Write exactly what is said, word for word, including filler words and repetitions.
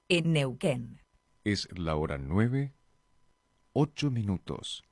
en Neuquén. Es la hora nueve, ocho minutos.